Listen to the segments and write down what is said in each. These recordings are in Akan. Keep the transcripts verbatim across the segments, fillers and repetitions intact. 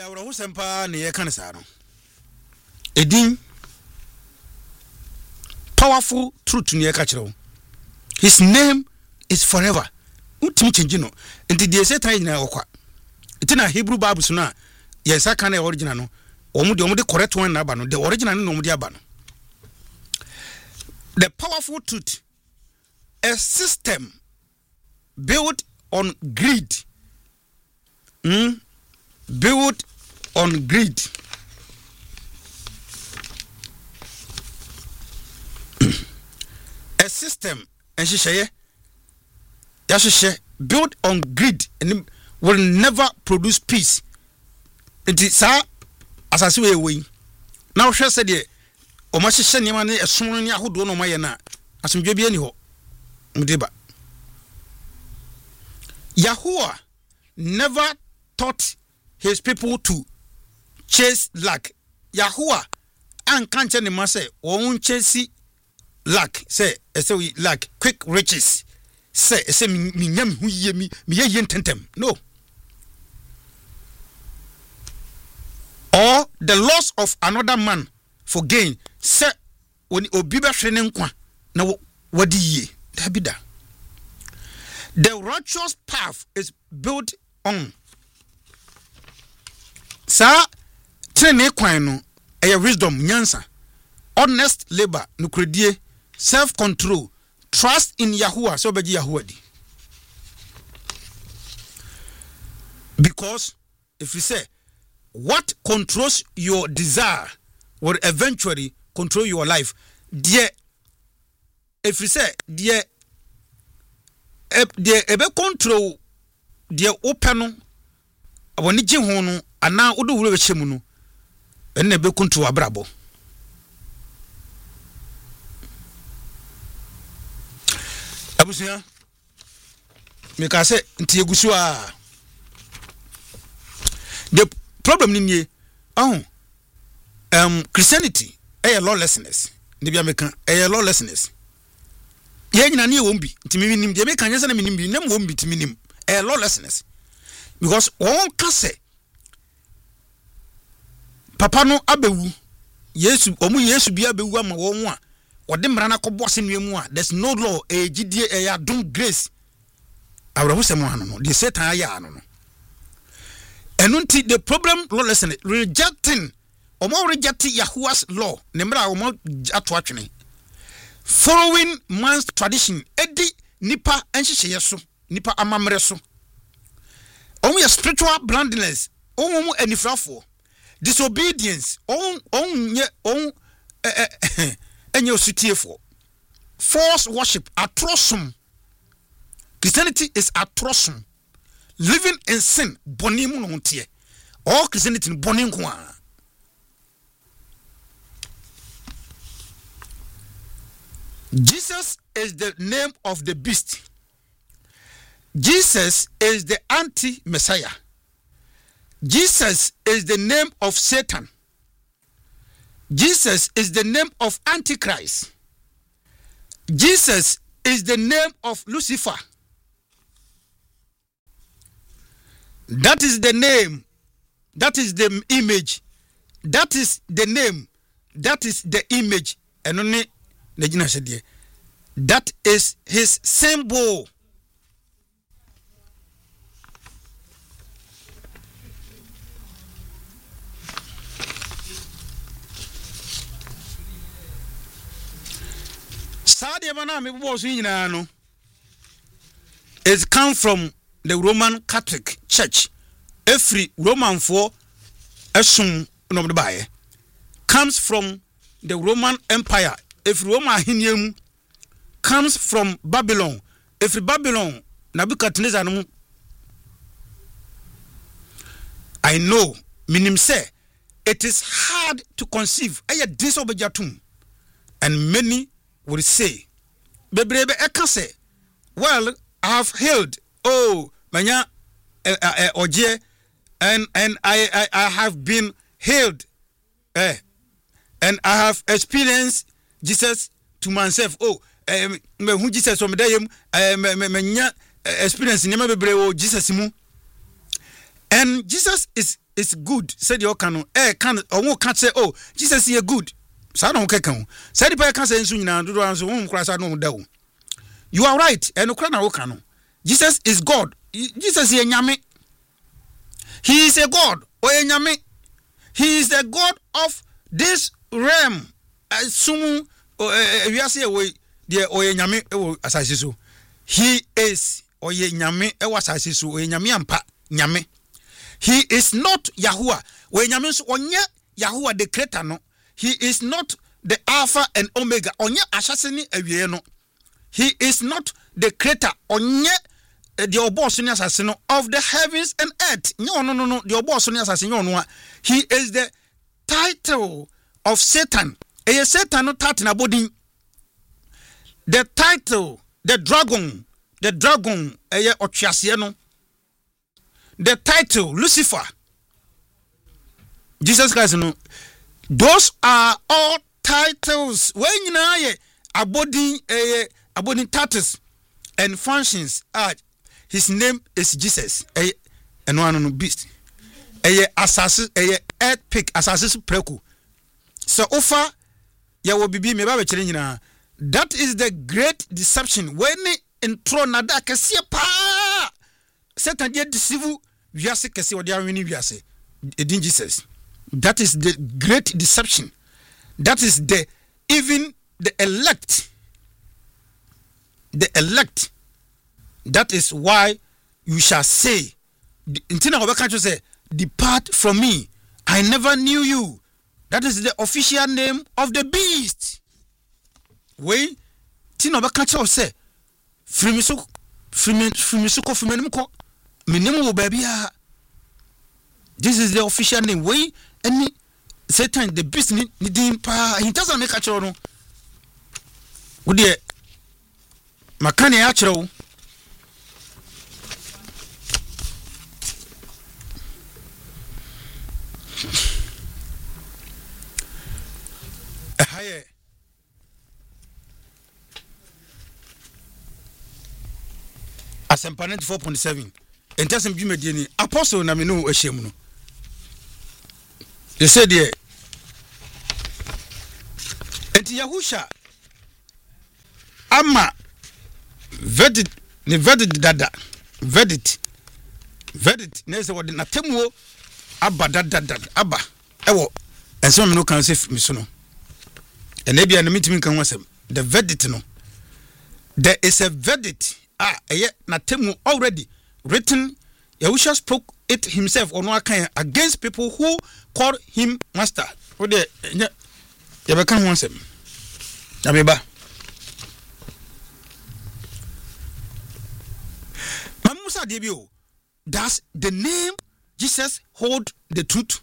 Ayawra Husempa ne Yekanisano. Edin powerful truth ne Yakachro. His name is forever. Utimi changino. Inti die se tan nyina okwa. Itina Hebrew Bible suna yesa kan original no. Omu de omu de correct one na aba no. The original no omu de aba no. The powerful truth, a system built on greed. Mm? Built on greed. A system and she say yeah, built on greed and will never produce peace. It is sir as I say we now she said the o ma hye nyema ne eson ne ahodo no ma ye na asomdwe bi ani ho mudeba. Yahuwah never taught his people to chase luck. Yahuwah an kanche ne ma say won chase luck say say we luck quick riches say say mi nyam hu ye mi mi ye ntentem no. Or the loss of another man for gain say when obi be hwe ne nkwa na wadi ye da bi da. The righteous path is built on sa trene kwan no e wisdom nyansa, honest labor nukredie, self control, trust in Yahuwah so beji Yahuwah di. Because if you say what controls your desire will eventually control your life, dear if you say dear dear ebe control dear open awani je ho no ana odo wuro behemu no enne be control abrabo. Abusia me ka say nti egusu a the problem ni nie oh um Christianity eh lawlessness ni bia me kan eh lawlessness ye nyina ne won bi nti me nim de me kan yesa na me nim bi nem won bi ti me nim eh lawlessness because won ka say papa no abewu Yesu omu Yesu bia abewu ama won a ode mra na kɔbɔ senwemu a there's no law e gidie e ya don grace awra husem hanu no the satan aya anu no enunti the problem lawlessness rejecting omo reject Yahuwah's law ne mra omo ato atwene following man's tradition edi nipa enhyehyeye so nipa amamre so omo ya spiritual blindness omo anifrafo disobedience on on on eh enye osutiefo false worship atrocum. Christianity is atrocum, living in sin bonimu no tie all Christianity bonin kwa. Jesus is the name of the beast. Jesus is the anti-Messiah. Jesus is the name of Satan. Jesus is the name of Antichrist. Jesus is the name of Lucifer. That is the name. That is the image. That is the name. That is the image. And only that is his symbol. Sadia bana me bo so nyina no it come from the Roman Catholic Church. Every Roman for esum no de bae comes from the Roman Empire. If Roma hinium comes from Babylon. If Babylon Nebuchadnezzar no I know minim say it is hard to conceive aya disobejatum and many would say bebrebe eka say well I have healed oh manya uh, uh, oje and and I, I I have been healed eh and I have experienced Jesus to myself oh me hu Jesus o me dayem me manya experience nyama bebre o Jesus mu. And Jesus is is good. Said you can eh can or can't say oh Jesus is good. So I don't care. Said the person say nsu nyina do do so won krasa no da wo. You are right. And okra na wo kan no. Jesus is God. Jesus is nyame. He is a God. O nyame. He is the God of this realm. Asum we are say we the o nyame e asase so. He is o nyame e wasase so o nyame ampa nyame. He is not Yahuwah. O nyame so onye Yahuwah the creator no. He is not the Alpha and Omega. Onye asase ni awie no. He is not the creator. Onye the oboso ni asase no of the heavens and earth. No no no no. The oboso ni asase no. He is the title of Satan. Eye Satan no title na body. The title, the dragon, the dragon eye otwase no. The title Lucifer. Jesus Christ no. Those are all titles. When you know abodi eye abodi titles and functions are his name is Jesus. Eye eno anu no beast. Eye asase eye earth pick asase preku. So offer ya wo bibi me ba be kire nyina. That is the great deception. When in throne na da kese pa Satan dey deceive wiase kese odi awini wiase. Edin Jesus. That is the great deception. That is the even the elect. The elect. That is why you shall say, Intina Obeka say, depart from me. I never knew you. That is the official name of the beast. Wey, Tina Obeka say, Frimiso, Frimisuko, Frimenimko, Minimu Babia. This is the official name. Wey, any Satan, the beast, need him pa. He doesn't make a choro. Would you? Makani achro. Ahaye. Asempa ninety-four point seven. Entasem bi mediani apostle na me no ahyem no. They said there. Enti Yahusha ama verdict ne verdict dada verdict verdict ne se wode na temuo aba dada dada aba ewo enso me no kan se me so no ene bia na mitimi kan wasem the verdict no there is a verdict ah eye na temuo already written. Yahusha spoke it himself on one against people who called him master. What the you can want him. Abeba. Mamusa Debio, does the name Jesus hold the truth?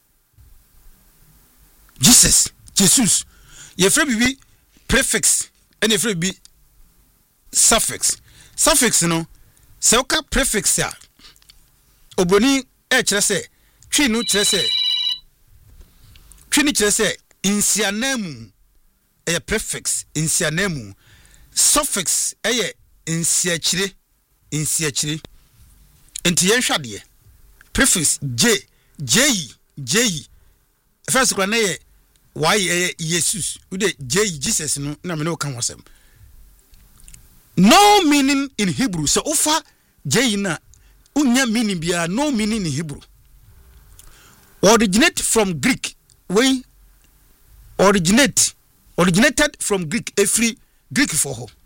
Jesus, Jesus. Ye free be prefix and ye free be suffix. Suffix no, selka prefix ya. Obroni e kire se twi no kire se twi ni kire se insianamu e prefix insianamu suffix e insiakire insiakire enti yen hwade prefix j j j first kwa na ye why e Jesus ude j Jesus no na me no kan wasem no meaning in Hebrew so ofa j na unya meaning bia no meaning in Hebrew. Originate from Greek. We originate originated from Greek. Every Greek for her.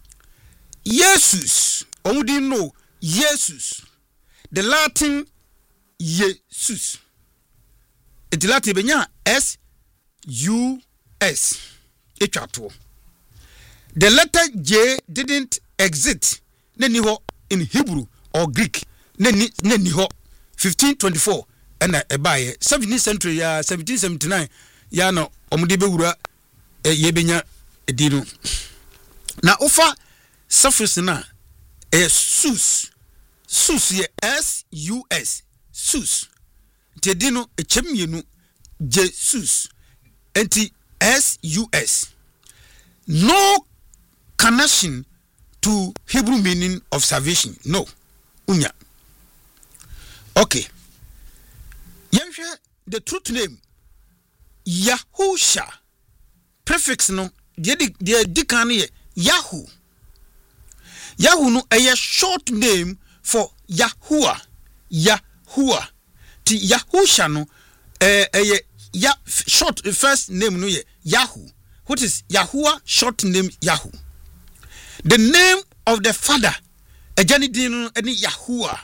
Jesus. Omudi know Jesus. The Latin Jesus. It Latin benya S U S. Echato. The letter J didn't exist in Hebrew or Greek. Neni neni ho fifteen twenty-four and a buy seventeenth century ya seventeen seventy-nine ya no omudi be wura ye benya edino na ofa suffix na e sus sus ye S U S sus tedino e chemienu Jesus enti S U S no connection to Hebrew meaning of salvation no unya. Okay. yɛhwɛ the truth name Yahusha prefix no the the dikan ye Yahoo. Yahoo no a short name for Yahuwah. Yahuwah. Ti Yahusha no a a ya short first name no ye Yahoo. What is Yahuwah short name Yahoo? The name of the father a janidin any Yahuwah.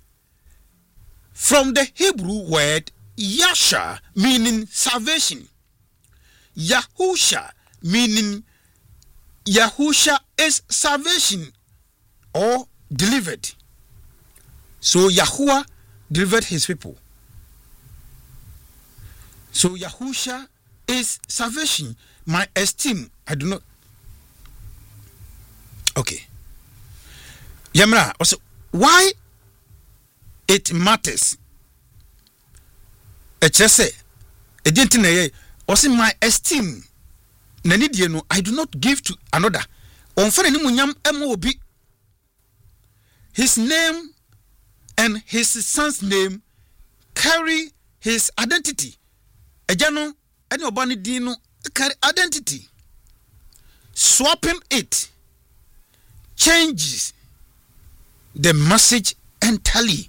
From the Hebrew word Yasha meaning salvation. Yahusha meaning Yahusha is salvation or delivered. So Yahuwah delivered his people. So Yahusha is salvation. My esteem, I do not. Okay. Yamra, also, why it matters? A chese, a didn't also my esteem. Nanidiano, I do not give to another. On for any munyam M O B. His name and his son's name carry his identity. Ejano, any obani dino carry identity. Swapping it changes the message entirely.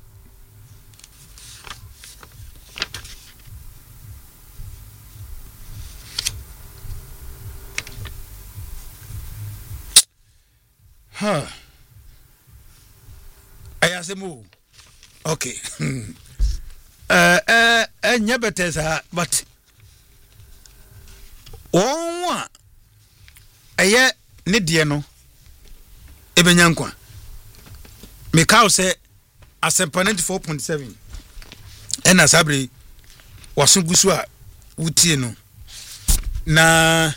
Huh. Ayasemu. Okay. uh uh uh but one aye ne de no ebenyankwa me ka say asempa ninety-four point seven ena sabre wasungusu a wutie no na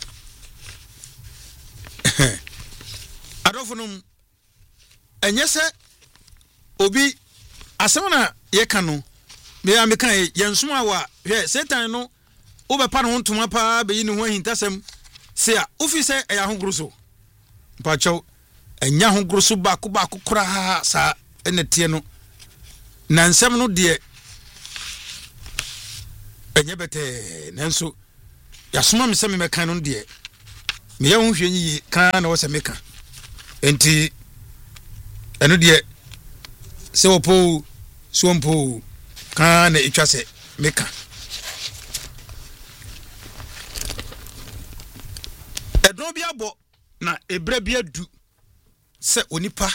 adofunum enye se obi asemana ye ka no me ya me kan yensoma wa hwe Satan no obepa no ntoma pa be yi ne ho ahintasem se a ofise eya ho groso pacho enya ho groso ba ko ba ko kura sa enete no na nsem no de enye bete nanso yasoma me se me kan no de me ya ho hwe yi kan na wo se me kan enti eno de se opo sompo kan na etwa se me kan edon bi abo na ebre bi adu se onipa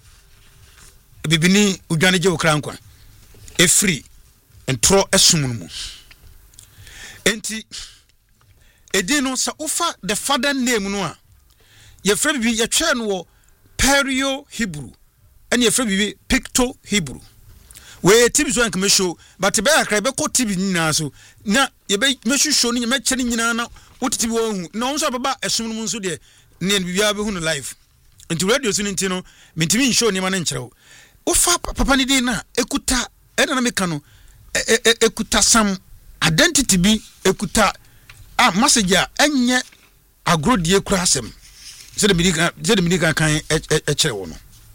bibini udwane je okra nkwa efri entro esum no mu enti edino sa ufa the father name no a ye frɛ bibi ye twa no wo Paleo Hebrew and ye frɛ bibi Picto Hebrew we tibi so anka show but be akra be ko tibi nyina so na ye be meshu show ni me kyene nyina na wotitibi wo hu na onso baba esum no mu nso de ne bibia be hu no live nti radio so nti no mentimi show ni ma na nkyerɛw ufa papa ni de na ekuta ena na meka no ekuta sam identity bi ekuta ah message a enye agrodie kura asem se de midika se de midika kan e kyerɛ wo no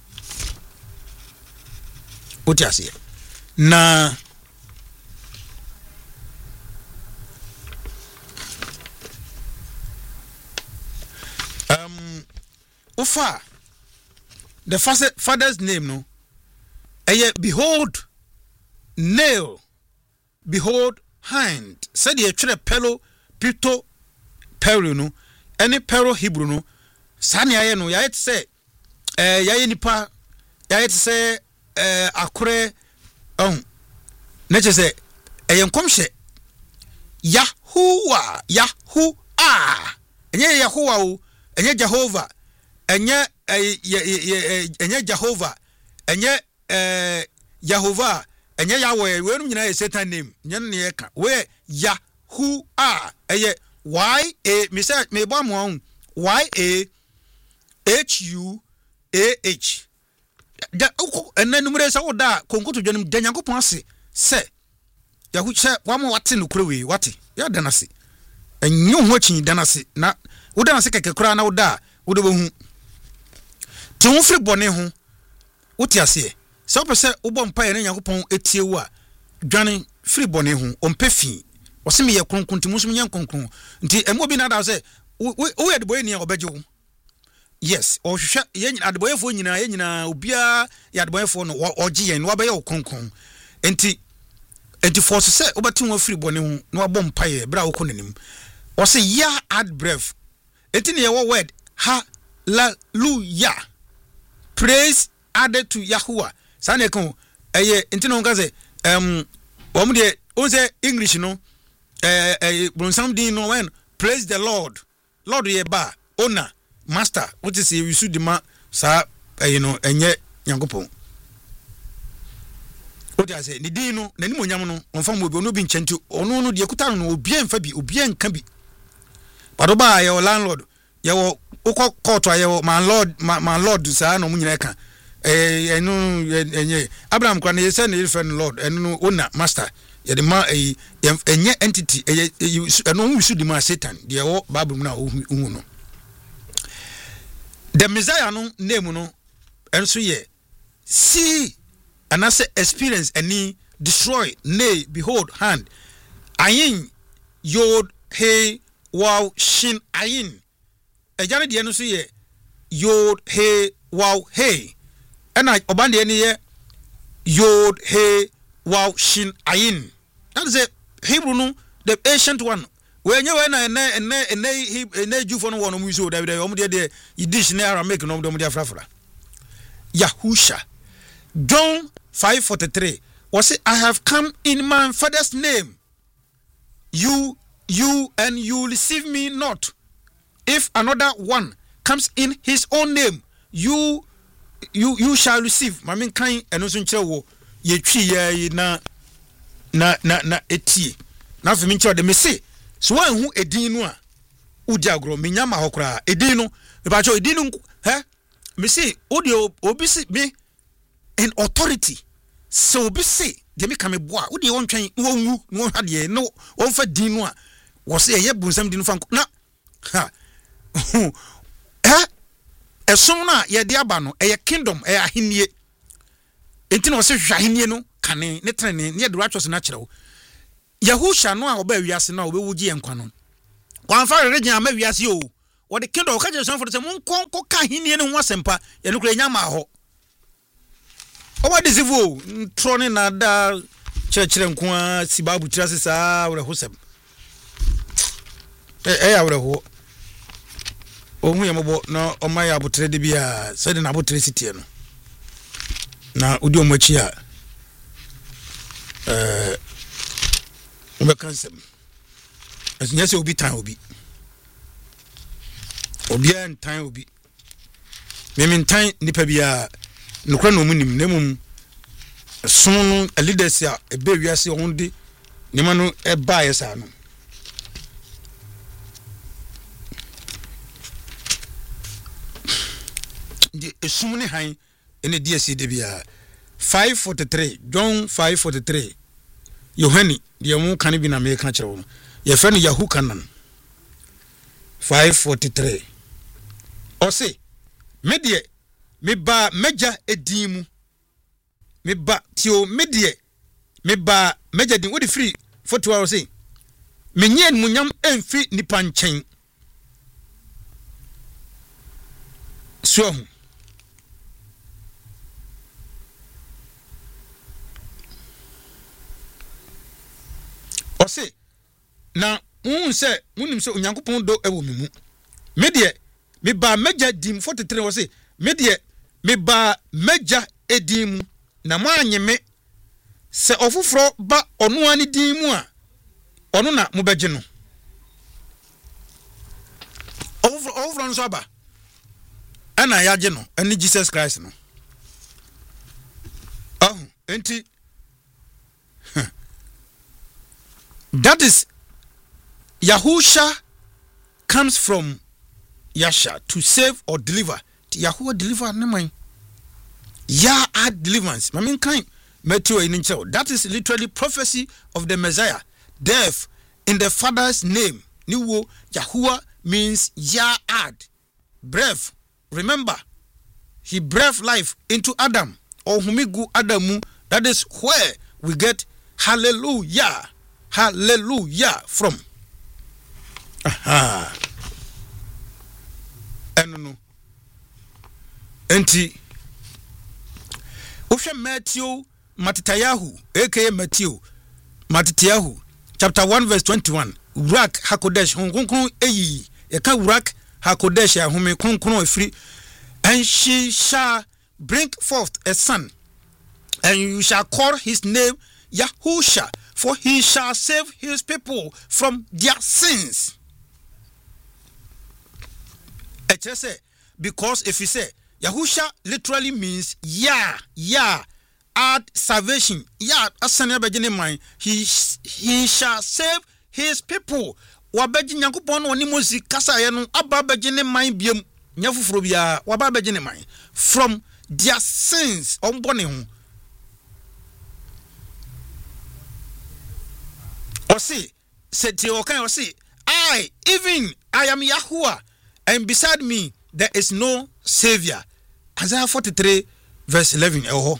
otiase na um ufa the father's name no eye behold nail behold hand said ye twere pelo pito Paleo no any Paleo Hebrew no sani aye no ya say eh ya nipa ya say eh akure on na che say eye nkomhye Yahuwah Yahu ah enye Yahuwah o enye Jehovah enye enye Jehovah enye eh Jehovah enye Yahweh we no nyina Satan name nye ne ye ka we Yahuwah eye Y A me say me bo mo Y A H U A H da ena numere sa woda konkoto dwanem da Nyankopon ase se Yahu che wa mo wate no kure we wate ya da na se enyo ho chi da na se na woda na se keke kura na woda wodo bo hu ti ho firi bone ho wote ase se opese wo bom pa ye Nyankopon etie wo a dwane free bone hu ompe fi wose me ye kronkron ti musum nya kronkron nti emo bi na da say wo ye de boy ni obeje wo yes o hwehwe ye nyina de boyefo nyina ye nyina obia ya de boyefo no oje yen no abaye wo kronkron nti enti force say obetu wo free bone hu no abom paye bra wo konanim wose ya add breath enti ne ye wo word hallelujah praise added to Yahuwah sane kon eye enti no nka say um wom de on say English no eh eh bronsam din no when praise the Lord Lord ye ba owner master what is you should demand sa you know enye Nyankopon what I say ni din no nanim onyam no onfam obi ono bi nkyenti ono no de kuta no obi enfa bi obi enka bi padoba ye landlord ye wo ukọ court ye wo man lord man lord sa no munyina ka eh eno enye Abraham kwa na ye say na ye friend lord eno owner master ye de ma enye entity eno hu should demand Satan de wo Bible mu na hu no. The Messiah no name no enso ye see and I say experience any destroy nay behold hand ayin yod hey wow shin ayin ejane de enso ye yod hey wow hey and obande any ye yod hey wow shin ayin that is a Hebrew no the ancient one when you when na na na na Jew for no one mu so David o mu de de Yiddish na Aramaic no de mu de afrafra Yahusha John five forty-three was say I have come in my father's name you you and you receive me not if another one comes in his own name you you you shall receive I mean kan eno so nkyere wo ye twi ye na na na na etie na fe mi nkyere de me say so wan hu edin no a udi agro menya ma hokra edin no me ba cho edin no he me say odi obi si me in authority so obi say de me ka me boa odi won twen won wu no hade no won fa din no a wo say ye bunsam din fa na ha eh esom na ye de aba no e kingdom e ahenie enti na wo say hwa ahenie no kane ne trene ne de ratchos na kire wo Yahusha no a oba wiase na obewuji enkwa no kwanfa regina ma wiase o wo de kingdom ka je so for say mon konko ka ahenie ne ho asempa ye no kura nya ma ho oba disivo trone na da chechire nko a sibabu tirase saa wore hosem eh eh awre ho ohun yemobo na omaya abotre de bia se de na abotre sitie no na udi omachi a eh ube kansem asinya se obi tan obi obi an tan obi memin tan nipa bia nokra no munim nemum sunu a leaders a ebe wiase onde nima no e ba yesa no di esumne han ene D S C de bia five forty-three John five forty-three Yohani de mu kan bi na me ka kire wo ye fe no Yahu kanan five forty-three o se me de me ba meja edimu me ba tio me de me ba meja din wo de free forty hours say me nyen munyam emfi nipa nchen so o se na un se munim se onyankopon do ewo memu me de me ba meja dim forty-three o se me de me ba meja edimu na mo anyeme se ofoforo ba ono ani dimu a ono na mo beje no ofoforo ofoforo nso aba ana yaje no ani Jesus Christ no oh enti that is Yahusha comes from Yasha to save or deliver. Yahuwah deliver neman. Ya add deliverance. I mean kind Matthew in that is literally prophecy of the Messiah. Death in the Father's name. Niwo Yahuwah means Ya add breath. Remember, he breathed life into Adam or humigu Adamu. That is where we get hallelujah, hallelujah from. Aha. Eno no. Enti Usha Matthew Matitayahu, aka Matthew Matitayahu, chapter one verse twenty-one. Urak Hakodesh, Hong eyi, eka Urak Hakodesh, ya hume Kong free, and she shall bring forth a son, and you shall call his name Yahusha, for he shall save his people from their sins. Because if you say Yahusha literally means yeah, yeah, add salvation. Yeah, asanya bejene mind. He he shall save his people. Wabeji nyankopon woni mozi kasa ye no aba bejene mind biem nyafufuro bia waba bejene mind from their sins on bone ho. Or see, said to okay, or see, I even I am Yahuwah, and beside me there is no savior. Isaiah forty-three verse eleven. Oh,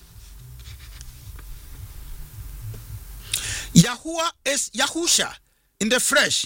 Yahuwah is Yahusha in the flesh.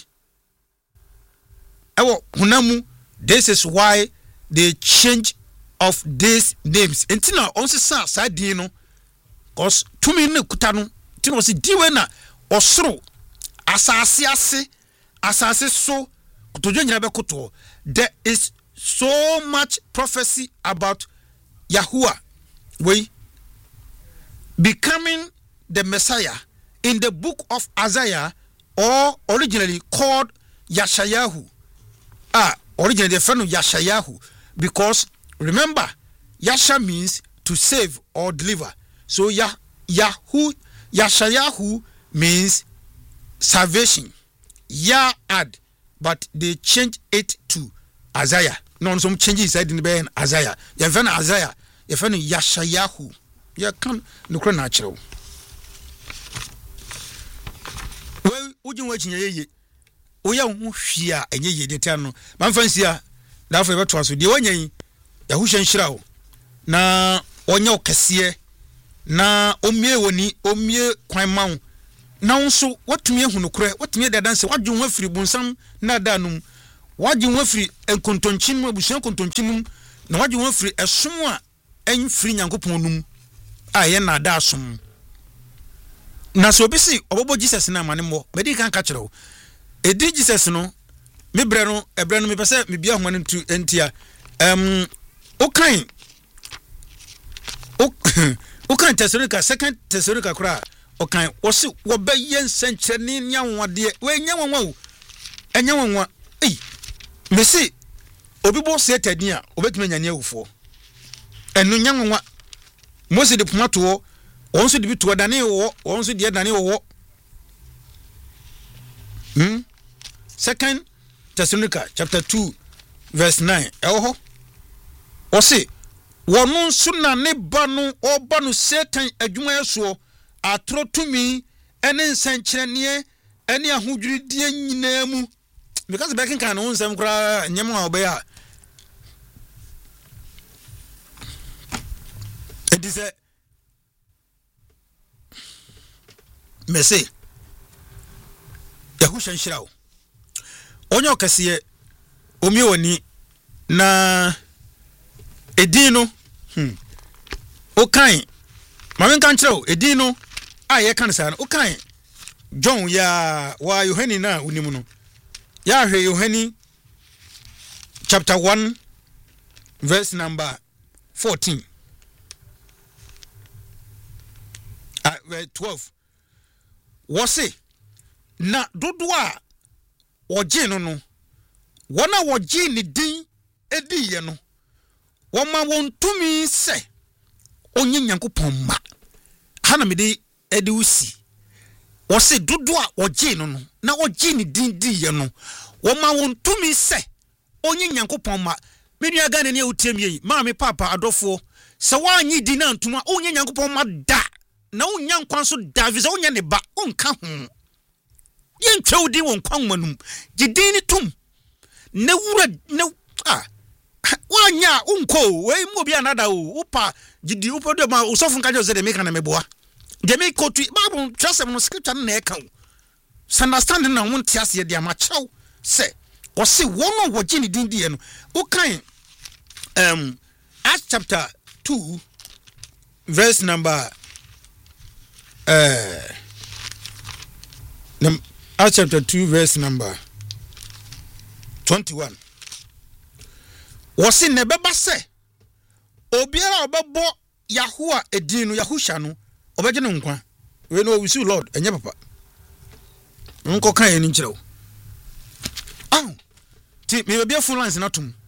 Oh, hunamu. This is why they change of these names. Until on se sa sa di no, cause to me ne kutano. Tino si diwe na osro asase ase asase so kutojo nyina be kuto. There is so much prophecy about Yahuwah we becoming the Messiah in the book of Isaiah, or originally called Yashayahu. Ah, originally the friend of Yashayahu, because remember, Yasha means to save or deliver. So Yah Yahu Yashayahu means salvation. Yah ad, but they change it to Isaiah. No, some changes inside in the Isaiah. You find Isaiah. You find Yashayahu. You can't look natural. Well, would you watch ye? We are here and ye the eternal. Man fancy that for what was with the one ye Yahushan Shrow. Na onyo Cassie. Na omie woni omie kwan maun. Na so what to me who cry, what me the dance, what you want free bonsam na danum. What you want free and contonchin, bushon contonchinum, no what you want free a summa and free yankoponum. I am not that sum. Na so busy, obo Jesus na manimo, medical catcher. A did Jesus no, me brano, a brano me pese, me be a one to entia. Um, okay. Okay, Thessalonica, second Thessalonica cry. Okay, was it what be yen century nyan one dear, when yan one, and yan one. Eh, me see, Obibo said near, Obekman yan for. And no young one, most of the Pumato, also to be to a Daniel, also the Daniel. Hmm, second Thessalonica, chapter two, verse nine. Oh, or say, Wanu suna ne banu o banu Satan adwuma so atro tumi ene nsankyerene ene ahodwiri die nyina mu because back in kan onsam kra nyem a obe a it is a message Yahusha nshirawo onye okase omi oni na edino hmm okay mamen kan chiro edino aye kan sa okay John ya wa Yohani na unimu no ya hwe Yohani chapter one verse number fourteen uh, twelve wose na dodo a oje no no wona woje ni din edi ye no woma wontumi se onye nyankopon ma hana mede edi usi wose dodo a oje no no na oje ni din di ye no woma wontumi se onye nyankopon ma menu aga ne ne utem yi ma me papa adofo se wanyi di na ntuma onye nyankopon ma da na onya nkwan so da visa onya ne ba onka ho yen twudi won kwan manum gidin ni tum na wura na ah wanya unko we mu bia nada o upa gidi upa de ma usofun kaje ze de meka na meboa Demi ko to Bible trust no scripture na e kan. Understanding na won ti ase de amachew say o se won wo gye ne din die no. O kan um Acts chapter two verse number uh num Acts chapter two verse number twenty-one. Wose ne beba se obiara obebo Yahua edin no Yahusha no obegye no nkwa. We no we see Lord enye papa. Nko kan eni nkyerɛw. Ah. Ti me be full lines na tum.